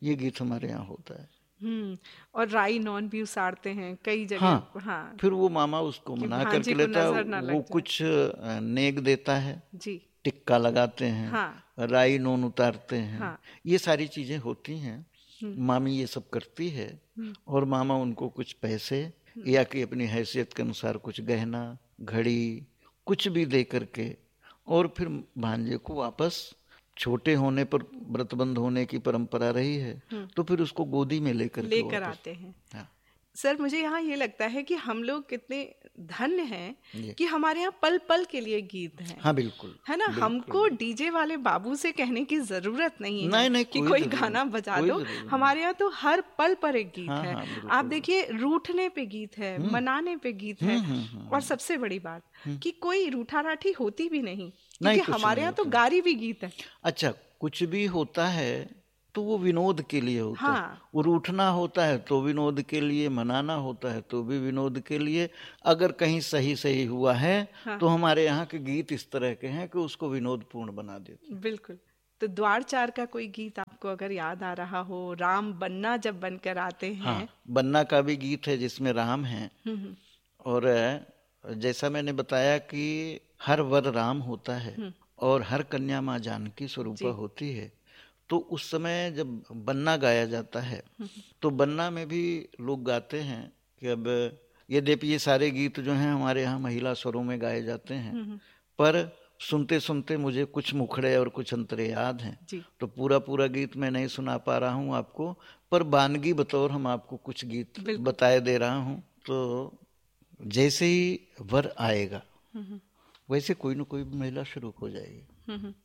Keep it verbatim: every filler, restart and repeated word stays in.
ये गीत हमारे यहाँ होता है। हम्म और राई नॉन भी उसारते हैं कई जगह। हाँ, हाँ, फिर वो मामा उसको कि मना भांजे करके को लेता है, नजर ना वो लग जाए। कुछ अ, नेग देता है, जी। टिक्का लगाते हैं, हाँ राई नून उतारते हैं, हाँ। ये सारी चीजें होती हैं। हम्म मामी ये सब करती है हम्म और मामा उनको कुछ पैसे या कि अपनी हैसियत के अनुसार कुछ गहना घड़ी कुछ भी दे करके, और फिर भांजे को वापस, छोटे होने पर व्रतबंध होने की परंपरा रही है, हम्म तो फिर उसको गोदी में लेकर के लेकर वापस। आते हैं। हाँ सर मुझे यहाँ ये लगता है कि हम लोग कितने धन्य हैं जी, कि हमारे यहाँ पल पल के लिए गीत हैं, हाँ बिल्कुल है ना। बिल्कुल हमको बिल्कुल। डीजे वाले बाबू से कहने की जरूरत नहीं है नहीं नहीं, कि कोई कोई जरूरी नहीं, गाना बजा कोई दो। जरूरी नहीं। हमारे यहाँ तो हर पल पर एक गीत हाँ है। हाँ आप बिल्कुल। देखिए, रूठने पे गीत है, हम्म मनाने पे गीत हम्म है, हम्म हम्म और हम्म। सबसे बड़ी बात हम्म। कि कोई रूठा राठी होती भी नहीं, नहीं, क्योंकि कुछ हमारे नहीं यहाँ तो होता। गारी भी गीत है। अच्छा, कुछ भी होता है तो वो विनोद के लिए होता है। हाँ वो रूठना होता है तो विनोद के लिए, मनाना होता है तो भी विनोद के लिए। अगर कहीं सही सही हुआ है हाँ तो हमारे यहाँ के गीत इस तरह के हैं कि उसको विनोदपूर्ण बना देते हैं। बिल्कुल। तो द्वार चार का कोई गीत आपको अगर याद आ रहा हो, राम बन्ना जब बनकर आते हैं। हाँ, बन्ना का भी गीत है जिसमें राम है। हम्म हम्म और जैसा मैंने बताया कि हर वर राम होता है हम्म, और हर कन्या माँ जानकी स्वरूपा जी। होती है। तो उस समय जब बन्ना गाया जाता है तो बन्ना में भी लोग गाते हैं कि अब यद्यपि ये सारे गीत जो हैं हमारे यहाँ महिला स्वरों में गाए जाते हैं, हम्म हम्म, पर सुनते सुनते मुझे कुछ मुखड़े और कुछ अंतरे याद हैं। जी तो पूरा पूरा गीत मैं नहीं सुना पा रहा हूँ आपको, पर बानगी बतौर हम आपको कुछ गीत बिल्कुल। बताए दे रहा हूँ। तो जैसे ही वर आएगा हम्म हम्म वैसे कोई न कोई महिला शुरू हो जाएगी। हम्म हम्म,